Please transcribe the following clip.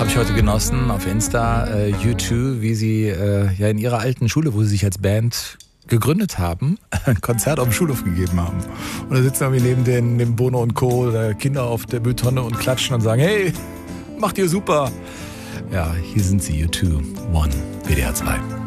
Habe ich heute genossen auf Insta, U2, wie sie ja in ihrer alten Schule, wo sie sich als Band gegründet haben, ein Konzert auf dem Schulhof gegeben haben. Und da sitzen irgendwie neben den Bono und Co. Kinder auf der Mülltonne und klatschen und sagen, hey, macht ihr super. Ja, hier sind sie, U2, One, WDR 2.